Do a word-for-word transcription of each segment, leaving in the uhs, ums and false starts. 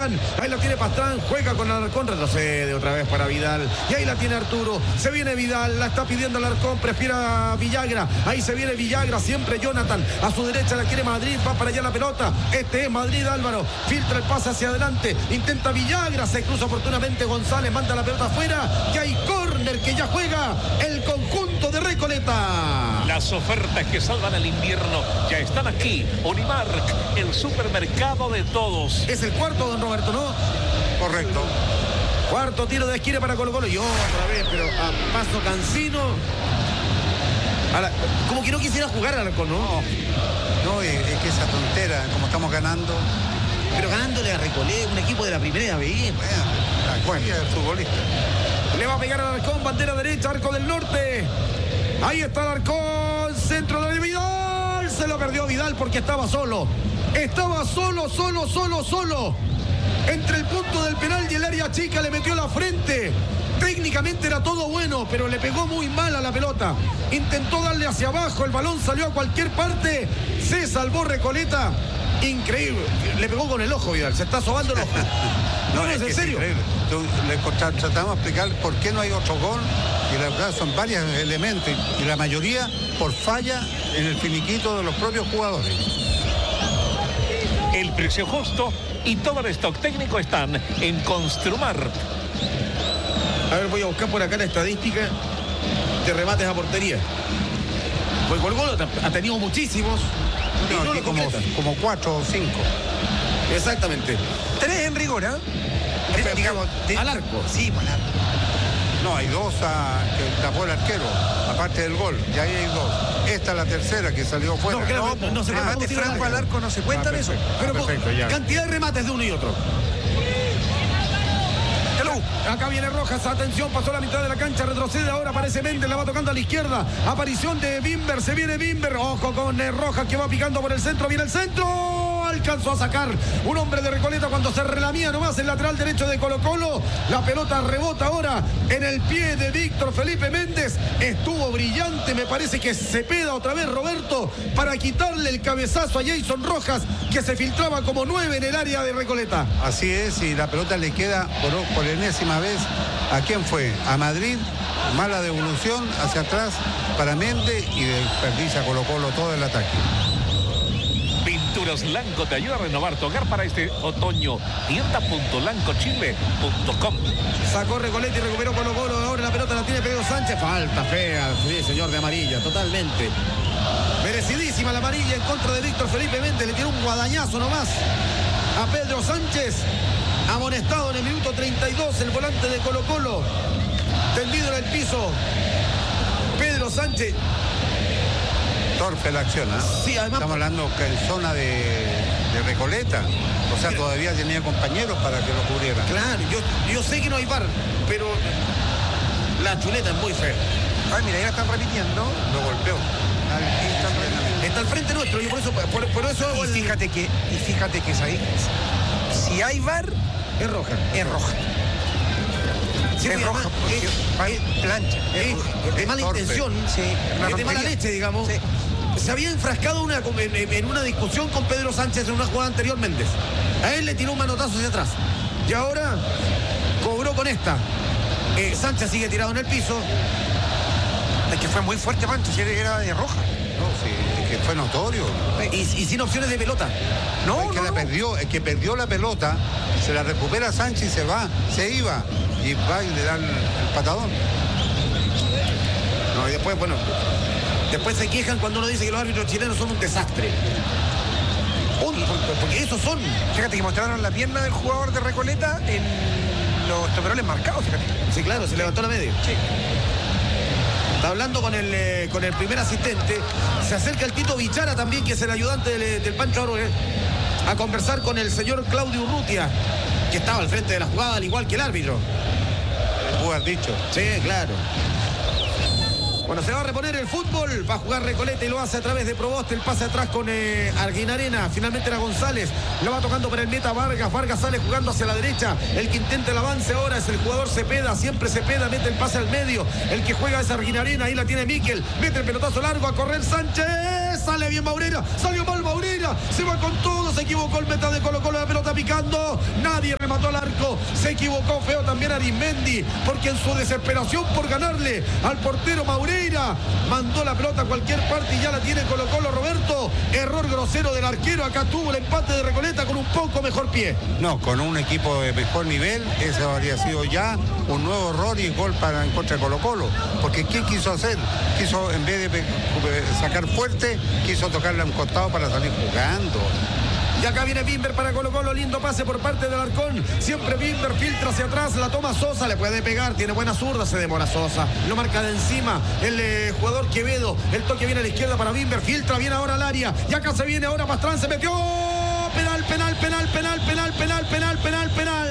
Pastrán. Ahí la tiene Pastrán, juega con Alarcón, retrocede otra vez para Vidal. Y ahí la tiene Arturo. Se viene Vidal, la está pidiendo Alarcón, prefiere a Villagra. Ahí se viene Villagra, siempre Jonathan. A su derecha la quiere Madrid, va para allá la pelota. Este es Madrid, Álvaro. Filtra el pase hacia adelante. Intenta Villagra, se cruza oportunamente González, manda la pelota afuera. Y hay córner que ya juega el conjunto de Recoleta. Las ofertas que salvan el invierno ya están aquí. Unimark, el supermercado de todos. Es el cuarto, don Roberto, ¿no? Correcto. Cuarto tiro de esquina para Colo Colo. Y otra vez, pero a paso cansino. A la, como que no quisiera jugar al arco, ¿no? No, no es, es que esa tontera, como estamos ganando. Pero ganándole a Recoleta, un equipo de la primera B. Bueno, la cuenta del futbolista. Le va a pegar al Alarcón, bandera derecha, arco del norte. Ahí está el Alarcón, centro de Vidal. Se lo perdió Vidal porque estaba solo. Estaba solo, solo, solo, solo. Entre el punto del penal y el área chica le metió la frente. Técnicamente era todo bueno, pero le pegó muy mal a la pelota. Intentó darle hacia abajo, el balón salió a cualquier parte. Se salvó Recoleta. Increíble. Le pegó con el ojo Vidal, se está sobando el ojo. No, no, es, es en serio. Es le tratamos de explicar por qué no hay otro gol. Y la verdad son varios elementos. Y la mayoría por falla en el finiquito de los propios jugadores. El precio justo y todo el stock técnico están en Construmar. A ver, voy a buscar por acá la estadística de remates a portería. Pues Colo Colo ha tenido muchísimos. No, no aquí como, como cuatro o cinco. Exactamente. Tres en rigor, ¿eh? De, digamos, de, al arco. Sí, al arco. No, hay dos a, que tapó el arquero, aparte del gol. Ya ahí hay dos. Esta es la tercera que salió fuera. No, claro, no, no se remate franco al arco, no se cuentan ah, eso. Pero ah, perfecto, ya. Cantidad de remates de uno y otro. Acá viene Rojas, atención, pasó la mitad de la cancha, retrocede ahora, aparece Méndez, la va tocando a la izquierda, aparición de Bimber, se viene Bimber, ojo con eh, Rojas que va picando por el centro, viene el centro, alcanzó a sacar un hombre de Recoleta cuando se relamía nomás el lateral derecho de Colo Colo, la pelota rebota ahora en el pie de Víctor Felipe Méndez, estuvo brillante, me parece que Cepeda otra vez Roberto, para quitarle el cabezazo a Jason Rojas, que se filtraba como nueve en el área de Recoleta. Así es, y la pelota le queda por, por enésima vez. ¿A quién fue? A Madrid, mala devolución hacia atrás para Méndez y desperdicia Colo Colo todo el ataque. Pinturas Lanco te ayuda a renovar tu hogar para este otoño. tienda punto lanco chile punto com. Sacó Recoleta y recuperó Colo Colo. Ahora la pelota la tiene Pedro Sánchez. Falta fea, sí, señor, de amarilla, totalmente. Merecidísima la amarilla en contra de Víctor Felipe Méndez. Le tiró un guadañazo nomás a Pedro Sánchez. Amonestado en el minuto treinta y dos el volante de Colo Colo. Tendido en el piso Pedro Sánchez. Torpe la acción, ¿eh? Sí, además. Estamos hablando que en zona de, de Recoleta. O sea, todavía tenía compañeros para que lo cubrieran. Claro, yo, yo sé que no hay V A R, pero la chuleta es muy fea. Ay, mira, ya están repitiendo. Lo golpeó. Está al frente nuestro, yo por eso, por, por eso. Y fíjate que, y fíjate que ahí, si hay V A R, es roja. Es roja. Sí, es roja, porque es, va en plancha. Es, Es, es de mala torpe. intención, Sí, es de mala leche, digamos. Sí. Se había enfrascado una, en, en una discusión con Pedro Sánchez en una jugada anterior, Méndez. A él le tiró un manotazo hacia atrás. Y ahora cobró con esta. Eh, Sánchez sigue tirado en el piso. Es que fue muy fuerte, Pancho, si era de roja. No, sí, es que fue notorio. Y, y sin opciones de pelota. No, es que no, la no. perdió, es que perdió la pelota, se la recupera Sánchez y se va, se iba. Y va y le da el, el patadón. No, y después, bueno, después se quejan cuando uno dice que los árbitros chilenos son un desastre. Un, porque esos son. Fíjate que mostraron la pierna del jugador de Recoleta en los toperoles marcados, fíjate. Sí, claro, se levantó la media. Sí. Está hablando con el, eh, con el primer asistente. Se acerca el Tito Bichara también, que es el ayudante del, del Pancho Aroe, a conversar con el señor Claudio Urrutia, que estaba al frente de la jugada, al igual que el árbitro. Pudo haber dicho. Sí, claro. Bueno, se va a reponer el fútbol, va a jugar Recoleta y lo hace a través de Proboste, el pase atrás con eh, Arguinarena, finalmente era González, lo va tocando para el meta Vargas, Vargas sale jugando hacia la derecha, el que intenta el avance ahora es el jugador Cepeda, siempre Cepeda, mete el pase al medio, el que juega es Arguinarena, ahí la tiene Miquel, mete el pelotazo largo a correr Sánchez, sale bien Maurera, salió mal Maurera, se va con todo, se equivocó el meta de Colo Colo, la pelota picando, nadie remató al arco. Se equivocó feo también Arismendi, porque en su desesperación por ganarle al portero Maureira, mandó la pelota a cualquier parte y ya la tiene Colo Colo. Roberto, error grosero del arquero. Acá tuvo el empate de Recoleta con un poco mejor pie. No, con un equipo de mejor nivel, ese habría sido ya un nuevo error y gol para en contra de Colo Colo. Porque ¿qué quiso hacer? Quiso, en vez de sacar fuerte, quiso tocarle a un costado para salir jugando. Y acá viene Bimber para Colo Colo, lindo pase por parte del Alarcón. Siempre Bimber filtra hacia atrás, la toma Sosa, le puede pegar, tiene buena zurda, se demora Sosa. Lo marca de encima el eh, jugador Quevedo. El toque viene a la izquierda para Bimber, filtra bien ahora al área. Y acá se viene ahora Pastrán, se metió. Penal, penal, penal, penal, penal, penal, penal, penal, penal.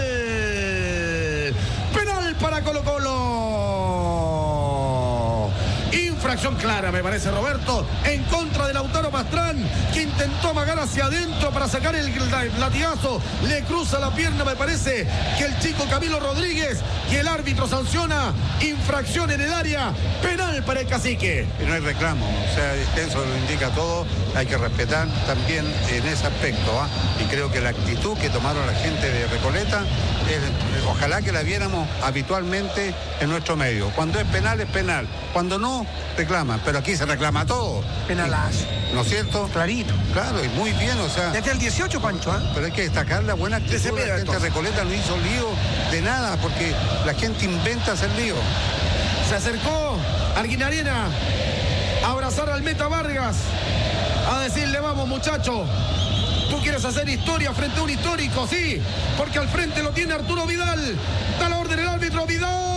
Penal para Colo Colo. Infracción clara, me parece, Roberto, en contra de Lautaro Pastrán, que intentó amagar hacia adentro para sacar el latigazo. Le cruza la pierna, me parece, que el chico Camilo Rodríguez, y el árbitro sanciona infracción en el área. Penal para el Cacique. Y no hay reclamo, o sea, eso lo indica todo. Hay que respetar también en ese aspecto, ¿eh? Y creo que la actitud que tomaron la gente de Recoleta, es, ojalá que la viéramos habitualmente en nuestro medio. Cuando es penal, es penal. Cuando no, reclama. Pero aquí se reclama todo. Penalazo. ¿No es cierto? Clarito. Claro, y muy bien, o sea. Desde el dieciocho, Pancho, ¿eh? Pero hay que destacar la buena actitud. Ese La pedo, gente de Recoleta no hizo lío de nada, porque la gente inventa hacer lío. Se acercó Arguinarena a abrazar al Meta Vargas, a decirle: vamos, muchacho, tú quieres hacer historia frente a un histórico, sí, porque al frente lo tiene Arturo Vidal. Da la orden el árbitro, Vidal.